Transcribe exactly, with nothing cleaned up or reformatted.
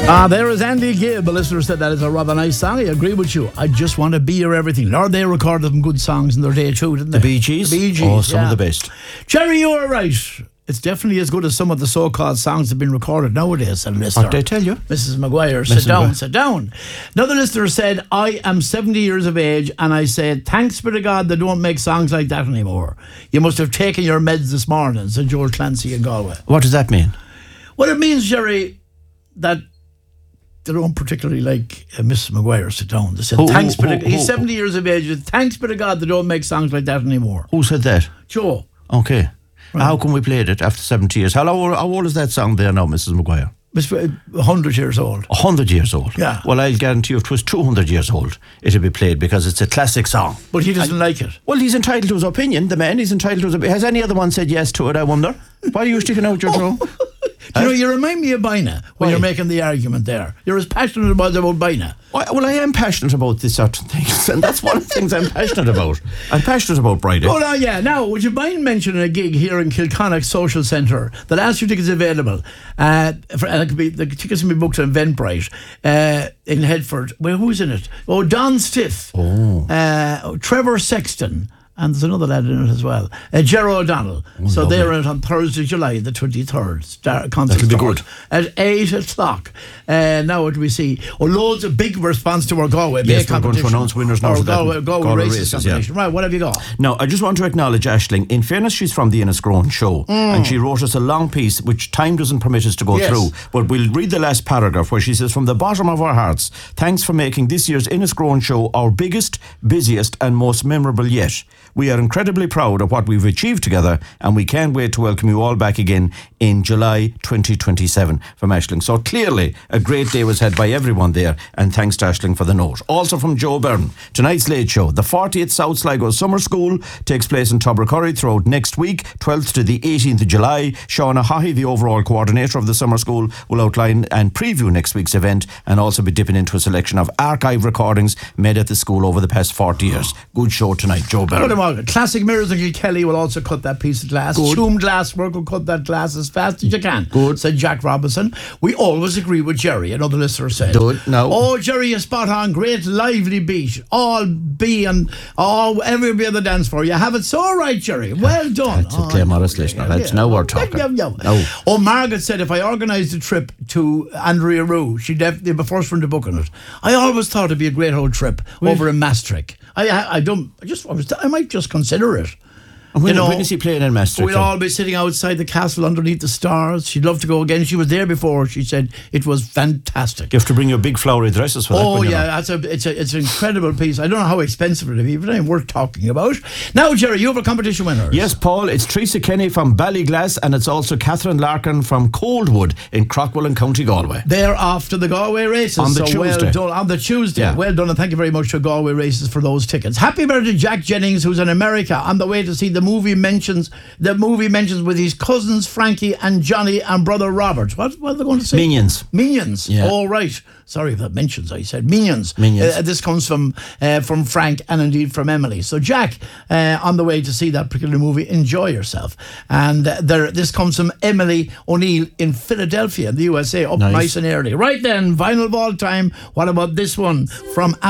Ah, there is Andy Gibb. A listener said that is a rather nice song. I agree with you. I just want to be your everything. Lord, they recorded some good songs in their day too, didn't they? The Bee Gees? The Bee Gees, Oh, some yeah. of the best. Jerry, you are right. It's definitely as good as some of the so-called songs that have been recorded nowadays, said a listener. What did I tell you? Missus Maguire, Missus sit down, Maguire. sit down. Another listener said, I am seventy years of age and I said, thanks be to God they don't make songs like that anymore. You must have taken your meds this morning, said George Clancy in Galway. What does that mean? Well, it means, Jerry, that they don't particularly like uh, Missus Maguire, sit down. They said, Who- thanks who- be to, who- he's who- seventy years of age, thanks be to God they don't make songs like that anymore. Who said that? Joe. Okay. How come we played it after seventy years? How old, how old is that song there now, Missus Maguire? It's one hundred years old. A hundred years old. Yeah. Well, I'll guarantee you if it was two hundred years old, it'd be played because it's a classic song. But he doesn't like it. Well, he's entitled to his opinion. The man, he's entitled to his opinion. Has any other one said yes to it, I wonder? Why are you sticking out your tongue? You know, you remind me of Bina when Why? you're making the argument there. You're as passionate about about Bina. Well, well, I am passionate about this certain things, and that's one of the things I'm passionate about. I'm passionate about Friday. Oh, no, yeah. Now, would you mind mentioning a gig here in Kilconnock Social Centre? The last few tickets available. Uh, for, and it could be, the tickets can be booked on Eventbrite uh, in Headford. Well, who's in it? Oh, Don Stiff. Oh. Uh, Trevor Sexton. And there's another lad in it as well. Uh, Gerard O'Donnell. Oh, so lovely. they're in it on Thursday, July the twenty-third. Star, concert That'll be start good. at eight o'clock. Uh, now what do we see? Oh, loads of big response to our Galway Yes, Bay we're going to competition. announce winners now Our for that Galway, one. Galway, Galway races, races, yeah. competition. Right, what have you got? Now, I just want to acknowledge Aisling. In fairness, she's from the Inniscrone show, Mm. and she wrote us a long piece, which time doesn't permit us to go Yes. through. But we'll read the last paragraph where she says, "From the bottom of our hearts, thanks for making this year's Inniscrone show our biggest, busiest, and most memorable yet. We are incredibly proud of what we've achieved together, and we can't wait to welcome you all back again in July twenty twenty-seven." From Aisling. So clearly, a great day was had by everyone there, and thanks to Aisling for the note. Also from Joe Byrne, tonight's Late Show. The fortieth South Sligo Summer School takes place in Tubbercurry throughout next week, twelfth to the eighteenth of July. Shauna Haughey, the overall coordinator of the summer school, will outline and preview next week's event, and also be dipping into a selection of archive recordings made at the school over the past forty years. Good show tonight, Joe Byrne. Good amount. Classic Mirrors and Kelly will also cut that piece of glass. Good. Choom Glasswork will cut that glass as fast as you can. Good. Said Jack Robinson. We always agree with Jerry, another listener said. Good. No. Oh, Jerry, you spot on. Great lively beat. All B and all every bit of the dance floor. You have it so right, Jerry. Well done. That's a Clare Morris listener. That's now we're talking. Yeah, yeah, yeah. No. Oh, Margaret said if I organised a trip to Andrea Rue, she'd definitely be first one to book on it. I always thought it'd be a great old trip over in Maastricht. I, I, I don't. I just. I, was, I might just consider it. And when, You know, when is he playing in Maastricht? We'd all be sitting outside the castle underneath the stars. She'd love to go again. She was there before. She said it was fantastic. You have to bring your big flowery dresses for that. Oh when you're yeah, not- that's a it's a it's an incredible piece. I don't know how expensive it'll be, but it ain't worth talking about. Now, Jerry, you have a competition winner. Yes, Paul, it's Teresa Kenny from Ballyglass, and it's also Catherine Larkin from Coldwood in Crockwell in County Galway. They're off to the Galway races. On the so well Tuesday. done. On the Tuesday. Yeah. Well done, and thank you very much to Galway races for those tickets. Happy birthday, Jack Jennings, who's in America on the way to see the movie mentions the movie mentions with his cousins Frankie and Johnny and brother Robert. What, what are they going to say? Minions. Minions. Yeah. All right. Sorry if that mentions. I said minions. Minions. Uh, this comes from uh, from Frank and indeed from Emily. So Jack, uh, on the way to see that particular movie, enjoy yourself. And uh, there, this comes from Emily O'Neill in Philadelphia, in the U S A, up Nice. nice and early. Right then, vinyl ball time. What about this one from